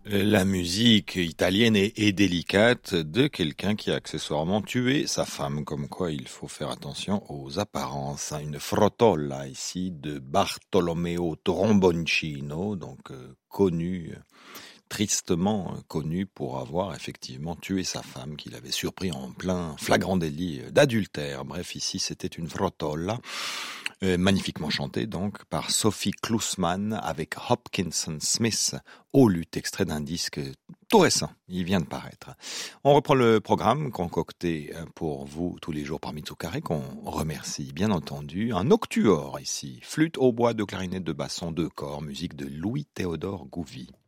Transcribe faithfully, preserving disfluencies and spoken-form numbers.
La musique italienne est, est délicate de quelqu'un qui a accessoirement tué sa femme, comme quoi il faut faire attention aux apparences. Une frottola ici de Bartolomeo Tromboncino, donc euh, connu, tristement connu pour avoir effectivement tué sa femme qu'il avait surpris en plein flagrant délit d'adultère. Bref, ici c'était une frottola. Euh, magnifiquement chanté donc par Sophie Klusman avec Hopkinson Smith au luth, extrait d'un disque tout récent, il vient de paraître. On reprend le programme concocté pour vous tous les jours par Mitsukaré, qu'on remercie bien entendu. Un octuor ici, flûte, hautbois, de clarinette, de basson, de corps, musique de Louis-Théodore Gouvy.